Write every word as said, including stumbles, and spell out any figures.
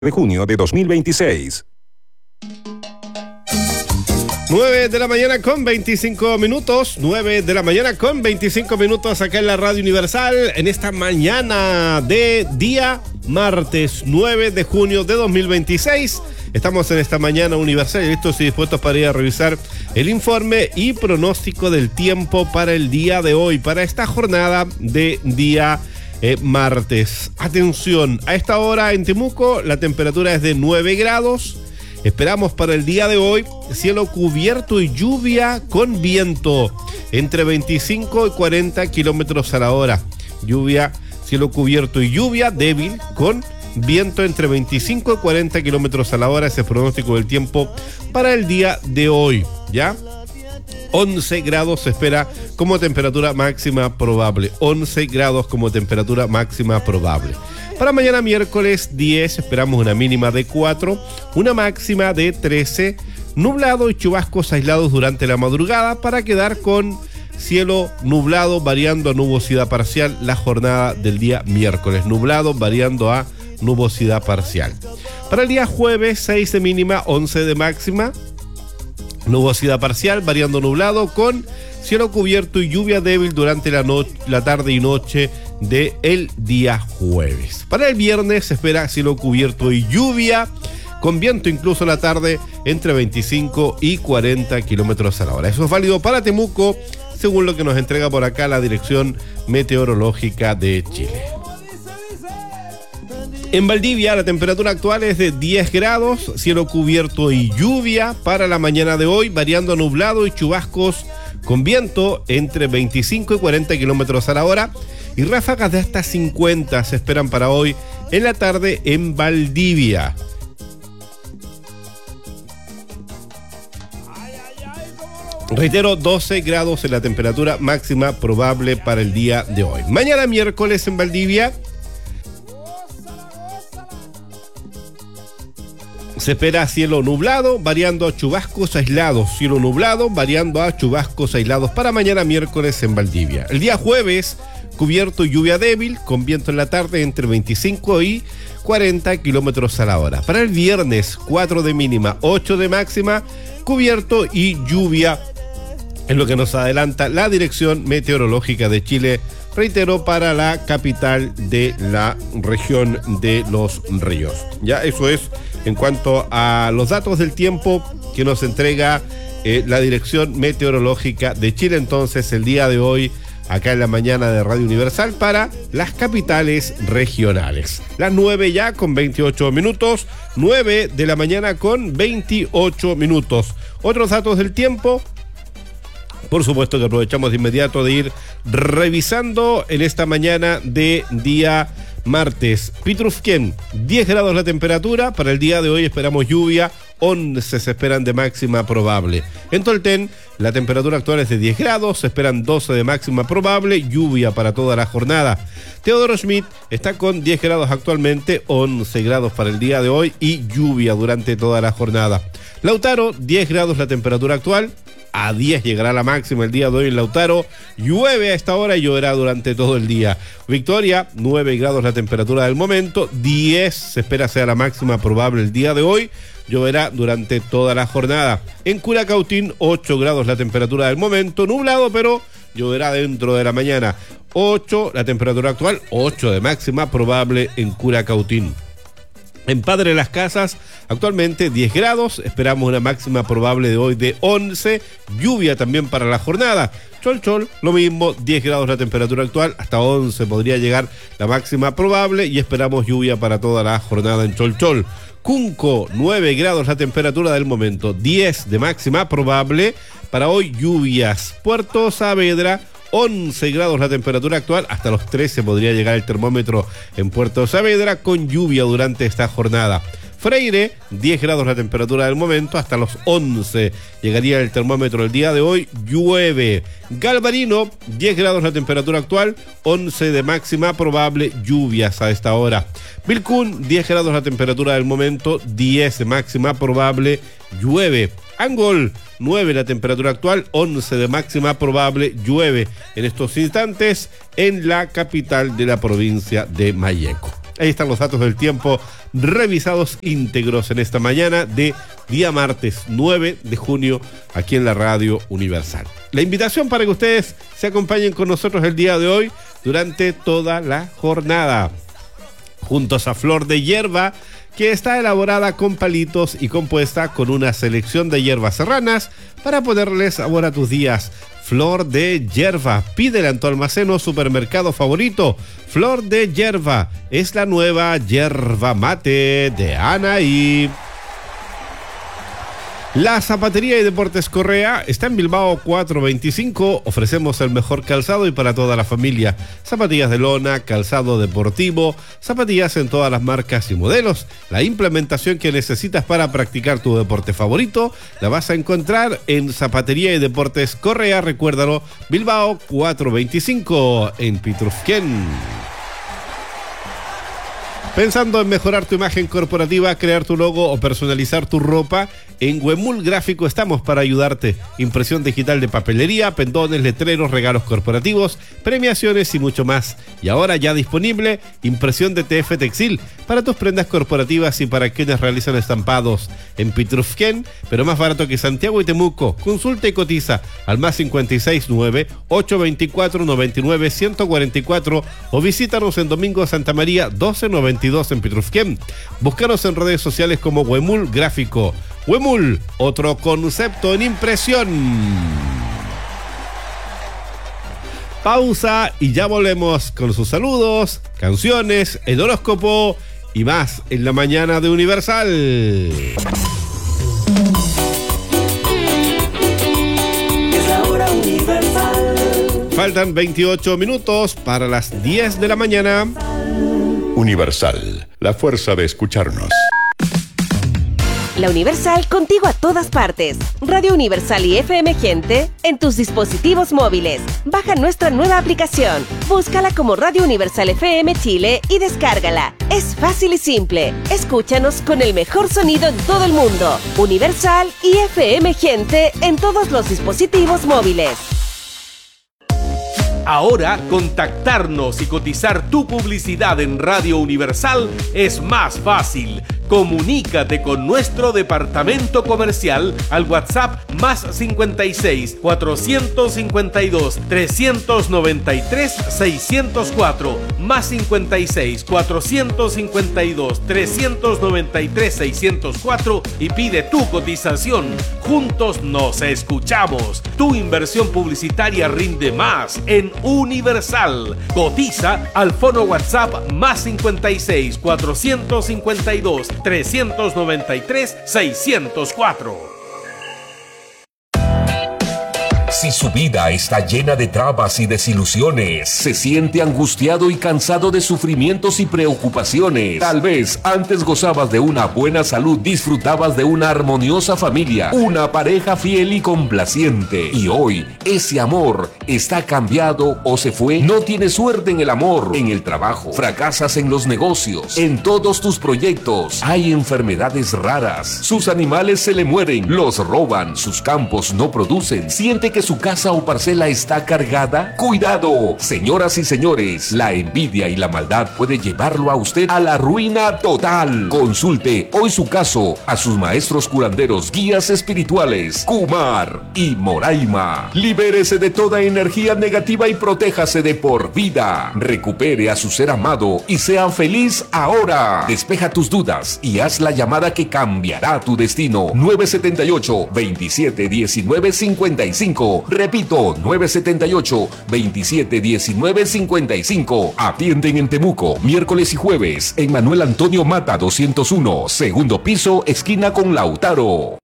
de junio de dos mil veintiséis. nueve de la mañana con veinticinco minutos, nueve de la mañana con veinticinco minutos acá en la Radio Universal, en esta mañana de día martes nueve de junio de dos mil veintiséis. Estamos en esta mañana universal listos y dispuestos para ir a revisar el informe y pronóstico del tiempo para el día de hoy, para esta jornada de día eh, martes. Atención, a esta hora en Temuco la temperatura es de nueve grados. Esperamos para el día de hoy cielo cubierto y lluvia con viento entre veinticinco y cuarenta kilómetros a la hora. Lluvia, cielo cubierto y lluvia débil con viento entre veinticinco y cuarenta kilómetros a la hora. Ese es el pronóstico del tiempo para el día de hoy, ¿ya? once grados se espera como temperatura máxima probable. once grados como temperatura máxima probable. Para mañana miércoles diez esperamos una mínima de cuatro, una máxima de trece, nublado y chubascos aislados durante la madrugada para quedar con cielo nublado variando a nubosidad parcial la jornada del día miércoles. Nublado variando a nubosidad parcial. Para el día jueves seis de mínima, once de máxima, nubosidad parcial variando nublado con cielo cubierto y lluvia débil durante la, no- la tarde y noche de el día jueves. Para el viernes se espera cielo cubierto y lluvia con viento incluso la tarde entre veinticinco y cuarenta kilómetros a la hora. Eso es válido para Temuco, según lo que nos entrega por acá la Dirección Meteorológica de Chile. En Valdivia la temperatura actual es de diez grados, cielo cubierto y lluvia para la mañana de hoy, variando a nublado y chubascos con viento entre veinticinco y cuarenta kilómetros a la hora y ráfagas de hasta cincuenta se esperan para hoy en la tarde en Valdivia. Reitero, doce grados en la temperatura máxima probable para el día de hoy. Mañana miércoles en Valdivia se espera cielo nublado, variando a chubascos aislados. Cielo nublado, variando a chubascos aislados para mañana miércoles en Valdivia. El día jueves, cubierto y lluvia débil, con viento en la tarde entre veinticinco y cuarenta kilómetros a la hora. Para el viernes, cuatro de mínima, ocho de máxima, cubierto y lluvia, es lo que nos adelanta la Dirección Meteorológica de Chile. Reitero, para la capital de la región de Los Ríos. Ya, eso es en cuanto a los datos del tiempo que nos entrega eh, la Dirección Meteorológica de Chile. Entonces, el día de hoy, acá en la mañana de Radio Universal, para las capitales regionales. Las nueve ya con veintiocho minutos, nueve de la mañana con veintiocho minutos. Otros datos del tiempo, por supuesto que aprovechamos de inmediato de ir revisando en esta mañana de día martes. Pitrufquén, diez grados la temperatura, para el día de hoy esperamos lluvia, once se esperan de máxima probable. En Tolten, la temperatura actual es de diez grados, se esperan doce de máxima probable, lluvia para toda la jornada. Teodoro Schmidt está con diez grados actualmente, once grados para el día de hoy y lluvia durante toda la jornada. Lautaro, diez grados la temperatura actual, a diez llegará la máxima el día de hoy en Lautaro. Llueve a esta hora y lloverá durante todo el día. Victoria, nueve grados la temperatura del momento. diez se espera sea la máxima probable el día de hoy. Lloverá durante toda la jornada. En Curacautín, ocho grados la temperatura del momento. Nublado, pero lloverá dentro de la mañana. ocho la temperatura actual. ocho de máxima probable en Curacautín. En Padre Las Casas, actualmente diez grados, esperamos una máxima probable de hoy de once, lluvia también para la jornada. Cholchol, lo mismo, diez grados la temperatura actual, hasta once podría llegar la máxima probable y esperamos lluvia para toda la jornada en Cholchol. Cunco, nueve grados la temperatura del momento, diez de máxima probable, para hoy lluvias. Puerto Saavedra, once grados la temperatura actual, hasta los trece podría llegar el termómetro en Puerto Saavedra con lluvia durante esta jornada. Freire, diez grados la temperatura del momento, hasta los once llegaría el termómetro el día de hoy, llueve. Galvarino, diez grados la temperatura actual, once de máxima probable, lluvias a esta hora. Vilcún, diez grados la temperatura del momento, diez de máxima probable, llueve. Angol, nueve la temperatura actual, once de máxima probable, llueve en estos instantes en la capital de la provincia de Malleco. Ahí están los datos del tiempo revisados íntegros en esta mañana de día martes nueve de junio aquí en la Radio Universal. La invitación para que ustedes se acompañen con nosotros el día de hoy durante toda la jornada. Juntos a Flor de Hierba, que está elaborada con palitos y compuesta con una selección de hierbas serranas para ponerle sabor a tus días. Flor de Hierba, pídela en tu almacén o supermercado favorito. Flor de Hierba es la nueva yerba mate de Anaí. La Zapatería y Deportes Correa está en Bilbao cuatrocientos veinticinco. Ofrecemos el mejor calzado y para toda la familia. Zapatillas de lona, calzado deportivo, zapatillas en todas las marcas y modelos. La implementación que necesitas para practicar tu deporte favorito la vas a encontrar en Zapatería y Deportes Correa. Recuérdalo, Bilbao cuatrocientos veinticinco en Pitrufquén. Pensando en mejorar tu imagen corporativa, crear tu logo o personalizar tu ropa, en Huemul Gráfico estamos para ayudarte. Impresión digital de papelería, pendones, letreros, regalos corporativos, premiaciones y mucho más. Y ahora ya disponible impresión de T F Textil para tus prendas corporativas y para quienes realizan estampados en Pitrufquén, pero más barato que Santiago y Temuco. Consulta y cotiza al más cincuenta y seis nueve, ochocientos veinticuatro, noventa y nueve, ciento cuarenta y cuatro o visítanos en Domingo Santa María doce noventa y dos en Pitrufquén. Búscanos en redes sociales como Huemul Gráfico. Huemul, otro concepto en impresión. Pausa y ya volvemos con sus saludos, canciones, el horóscopo y más en la mañana de Universal. Es la hora Universal. Faltan veintiocho minutos para las diez de la mañana. Universal, la fuerza de escucharnos. La Universal contigo a todas partes. Radio Universal y F M Gente en tus dispositivos móviles. Baja nuestra nueva aplicación. Búscala como Radio Universal F M Chile y descárgala. Es fácil y simple. Escúchanos con el mejor sonido en todo el mundo. Universal y F M Gente en todos los dispositivos móviles. Ahora, contactarnos y cotizar tu publicidad en Radio Universal es más fácil. Comunícate con nuestro departamento comercial al WhatsApp más cincuenta y seis, cuatrocientos cincuenta y dos, trescientos noventa y tres, seiscientos cuatro, más cincuenta y seis, cuatrocientos cincuenta y dos, trescientos noventa y tres, seiscientos cuatro y pide tu cotización. Juntos nos escuchamos. Tu inversión publicitaria rinde más en Universal. Cotiza al fono WhatsApp más cincuenta y seis, cuatrocientos cincuenta y dos, trescientos noventa y tres, seiscientos cuatro. Si su vida está llena de trabas y desilusiones, se siente angustiado y cansado de sufrimientos y preocupaciones. Tal vez antes gozabas de una buena salud, disfrutabas de una armoniosa familia, una pareja fiel y complaciente. Y hoy ese amor está cambiado o se fue. No tienes suerte en el amor, en el trabajo, fracasas en los negocios, en todos tus proyectos. Hay enfermedades raras, sus animales se le mueren, los roban, sus campos no producen. Siente que su casa o parcela está cargada. ¡Cuidado! Señoras y señores, la envidia y la maldad puede llevarlo a usted a la ruina total. Consulte hoy su caso a sus maestros curanderos, guías espirituales, Kumar y Moraima. Libérese de toda energía negativa y protéjase de por vida. Recupere a su ser amado y sea feliz ahora. Despeja tus dudas y haz la llamada que cambiará tu destino. nueve siete ocho, veintisiete diecinueve cincuenta y cinco. Repito, nueve siete ocho, veintisiete diecinueve cincuenta y cinco. Atienden en Temuco, miércoles y jueves, en Manuel Antonio Mata doscientos uno, segundo piso, esquina con Lautaro.